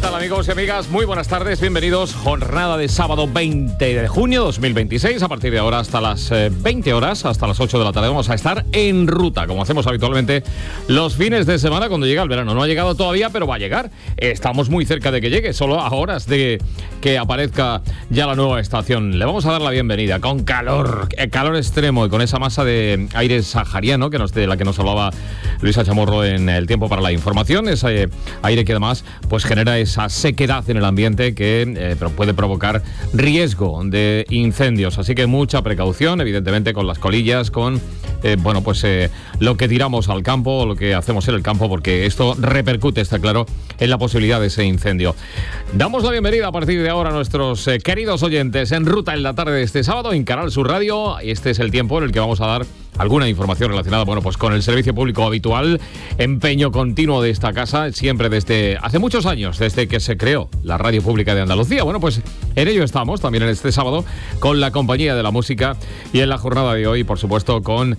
tal, amigos y amigas? Muy buenas tardes, bienvenidos. Jornada de sábado 20 de junio 2026. A partir de ahora hasta las 20 horas, hasta las 8 de la tarde, vamos a estar en ruta, como hacemos habitualmente los fines de semana cuando llega el verano. No ha llegado todavía, pero va a llegar. Estamos muy cerca de que llegue, solo a horas de que aparezca ya la nueva estación. Le vamos a dar la bienvenida con calor, calor extremo y con esa masa de aire sahariano de la que nos hablaba Luisa Chamorro en El Tiempo para la Información. Ese aire que además pues genera esa sequedad en el ambiente que puede provocar riesgo de incendios. Así que mucha precaución, evidentemente, con las colillas, con lo que tiramos al campo, lo que hacemos en el campo, porque esto repercute, está claro, en la posibilidad de ese incendio. Damos la bienvenida a partir de ahora a nuestros queridos oyentes en ruta en la tarde de este sábado en Canal Sur Radio. Este es el tiempo en el que vamos a dar alguna información relacionada, con el servicio público habitual, empeño continuo de esta casa, siempre desde hace muchos años, desde que se creó la Radio Pública de Andalucía. En ello estamos también en este sábado con la compañía de la música y en la jornada de hoy, por supuesto, con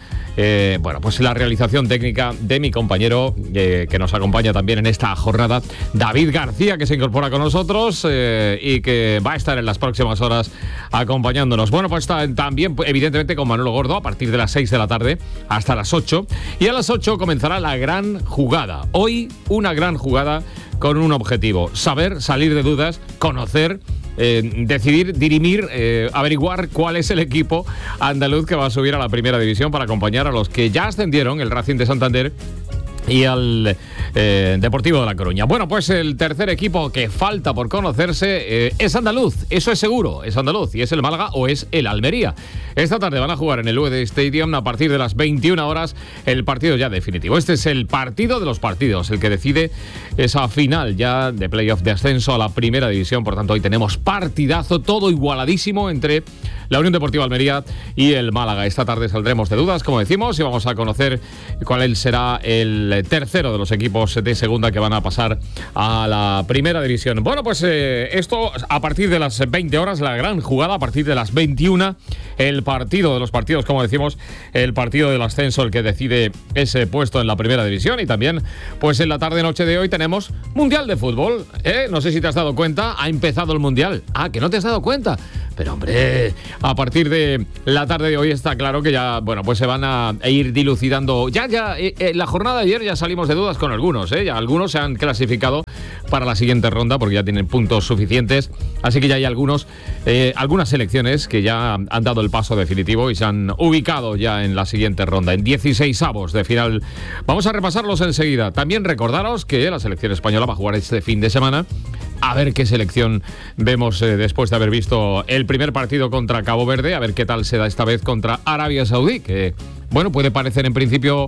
la realización técnica de mi compañero que nos acompaña también en esta jornada, David García, que se incorpora con nosotros y que va a estar en las próximas horas acompañándonos. También, evidentemente, con Manolo Gordo a partir de las 6 de la tarde hasta las 8, y a las 8 comenzará la gran jugada. Hoy una gran jugada con un objetivo: saber, salir de dudas, conocer, decidir, dirimir, averiguar cuál es el equipo andaluz que va a subir a la primera división para acompañar a los que ya ascendieron, el Racing de Santander y al Deportivo de La Coruña. El tercer equipo que falta por conocerse es andaluz, eso es seguro, es andaluz, y es el Málaga o es el Almería. Esta tarde van a jugar en el UED Stadium a partir de las 21 horas el partido ya definitivo. Este es el partido de los partidos, el que decide esa final ya de playoff de ascenso a la primera división. Por tanto, hoy tenemos partidazo, todo igualadísimo entre la Unión Deportiva Almería y el Málaga. Esta tarde saldremos de dudas, como decimos, y vamos a conocer cuál será el tercero de los equipos de segunda que van a pasar a la primera división. Esto a partir de las 20 horas, la gran jugada a partir de las 21, el partido de los partidos, como decimos, el partido del ascenso, el que decide ese puesto en la primera división. Y también, en la tarde-noche de hoy tenemos Mundial de Fútbol. No sé si te has dado cuenta, ha empezado el Mundial. Ah, ¿que no te has dado cuenta? Pero hombre, a partir de la tarde de hoy está claro que ya, se van a ir dilucidando. La jornada de ayer ya salimos de dudas con algunos, ya algunos se han clasificado para la siguiente ronda porque ya tienen puntos suficientes. Así que ya hay algunas selecciones que ya han dado el paso definitivo y se han ubicado ya en la siguiente ronda, en 16avos de final. Vamos a repasarlos enseguida. También recordaros que la selección española va a jugar este fin de semana. A ver qué selección vemos después de haber visto el primer partido contra Cabo Verde, a ver qué tal se da esta vez contra Arabia Saudí, que puede parecer en principio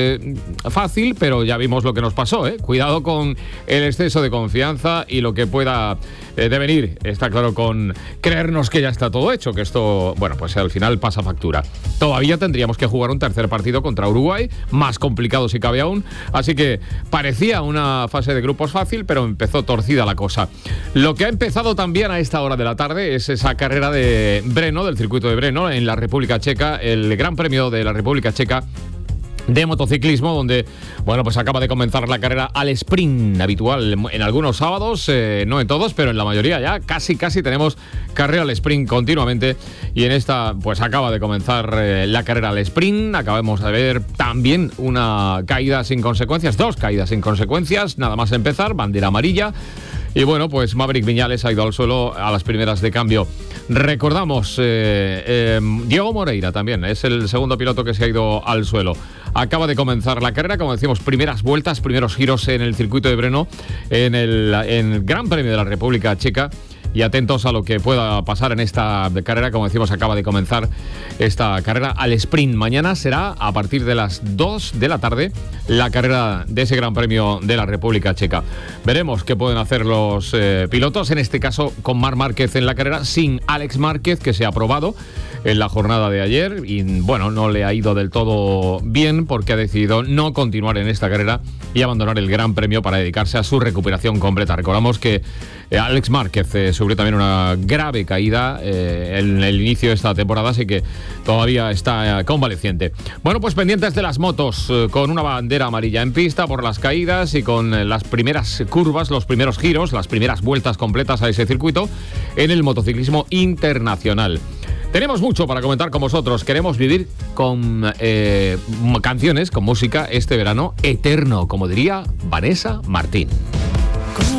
fácil, pero ya vimos lo que nos pasó, Cuidado con el exceso de confianza y lo que pueda devenir. Está claro, con creernos que ya está todo hecho, que esto, al final pasa factura. Todavía tendríamos que jugar un tercer partido contra Uruguay, más complicado si cabe aún, así que parecía una fase de grupos fácil, pero empezó torcida la cosa. Lo que ha empezado también a esta hora de la tarde es esa carrera de Brno, del circuito de Brno, en la República Checa, el Gran Premio de la República Checa de motociclismo, donde acaba de comenzar la carrera al sprint habitual en algunos sábados, no en todos, pero en la mayoría ya casi tenemos carrera al sprint continuamente, y en esta acaba de comenzar la carrera al sprint. Acabamos de ver también una caída sin consecuencias, dos caídas sin consecuencias, nada más empezar, bandera amarilla. Y Maverick Viñales ha ido al suelo a las primeras de cambio. Recordamos, Diego Moreira también es el segundo piloto que se ha ido al suelo. Acaba de comenzar la carrera, como decimos, primeras vueltas, primeros giros en el circuito de Brno, en el Gran Premio de la República Checa. Y atentos a lo que pueda pasar en esta carrera. Como decimos, acaba de comenzar esta carrera al sprint. Mañana será a partir de las 2 de la tarde la carrera de ese Gran Premio de la República Checa. Veremos qué pueden hacer los pilotos, en este caso con Marc Márquez en la carrera, sin Alex Márquez, que se ha probado en la jornada de ayer y no le ha ido del todo bien, porque ha decidido no continuar en esta carrera y abandonar el Gran Premio para dedicarse a su recuperación completa. Recordamos que Alex Márquez sufrió también una grave caída en el inicio de esta temporada, así que todavía está convaleciente. Bueno, pues pendientes de las motos, con una bandera amarilla en pista por las caídas y con las primeras curvas, los primeros giros, las primeras vueltas completas a ese circuito en el motociclismo internacional. Tenemos mucho para comentar con vosotros. Queremos vivir con canciones, con música este verano eterno, como diría Vanessa Martín.